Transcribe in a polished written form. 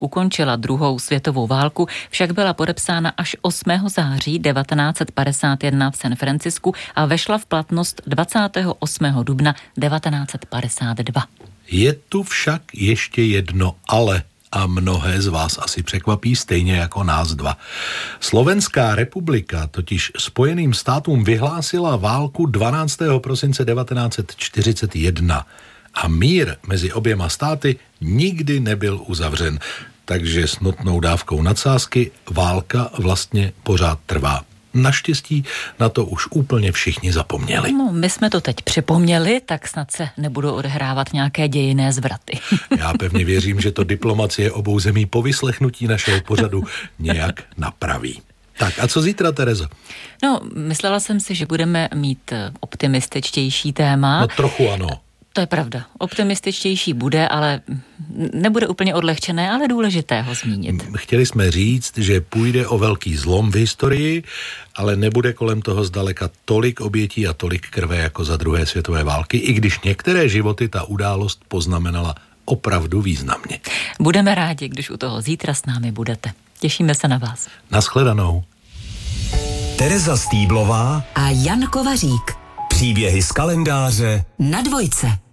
Ukončila druhou světovou válku, však byla podepsána až 8. září 1951 v San Francisku a vešla v platnost 28. dubna 1952. Je tu však ještě jedno ale a mnohé z vás asi překvapí stejně jako nás dva. Slovenská republika totiž Spojeným státům vyhlásila válku 12. prosince 1941 a mír mezi oběma státy nikdy nebyl uzavřen. Takže s nutnou dávkou nadsázky válka vlastně pořád trvá. Naštěstí na to už úplně všichni zapomněli. No, my jsme to teď připomněli, tak snad se nebudou odehrávat nějaké dějinné zvraty. Já pevně věřím, že to diplomacie obou zemí po vyslechnutí našeho pořadu nějak napraví. Tak a co zítra, Terezo? No, myslela jsem si, že budeme mít optimističtější téma. No trochu ano. To je pravda. Optimističtější bude, ale nebude úplně odlehčené, ale důležité ho zmínit. Chtěli jsme říct, že půjde o velký zlom v historii, ale nebude kolem toho zdaleka tolik obětí a tolik krve jako za druhé světové války, i když některé životy ta událost poznamenala opravdu významně. Budeme rádi, když u toho zítra s námi budete. Těšíme se na vás. Naschledanou. Tereza Stýblová a Jan Kovařík. Příběhy z kalendáře Na Dvojce.